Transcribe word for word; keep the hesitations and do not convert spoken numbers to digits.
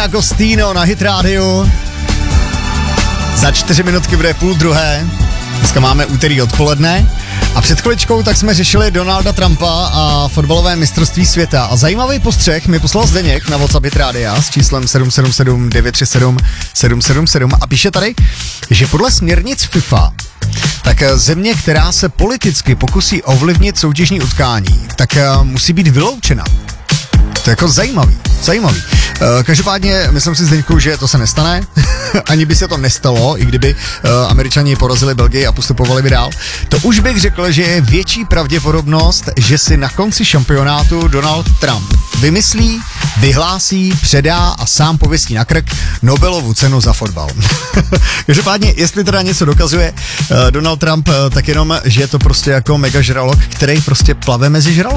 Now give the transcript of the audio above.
Agostino na Hit rádiu. Za čtyři minutky bude půl druhé. Dneska máme úterý odpoledne. A před chviličkou tak jsme řešili Donalda Trumpa a fotbalové mistrovství světa. A zajímavý postřeh mi poslal Zdeněk na WhatsApp Hit rádia s číslem sedm sedm sedm devět tři sedm sedm sedm sedm a píše tady, že podle směrnic FIFA tak země, která se politicky pokusí ovlivnit soutěžní utkání, tak musí být vyloučena. To je jako zajímavý, zajímavý. Každopádně myslím si, Zdeňku, že to se nestane, ani by se to nestalo, i kdyby Američani porazili Belgii a postupovali by dál. To už bych řekl, že je větší pravděpodobnost, že si na konci šampionátu Donald Trump vymyslí, vyhlásí, předá a sám pověstí na krk Nobelovu cenu za fotbal. Každopádně, jestli teda něco dokazuje Donald Trump, tak jenom, že je to prostě jako mega žralok, který prostě plave mezi žraloky.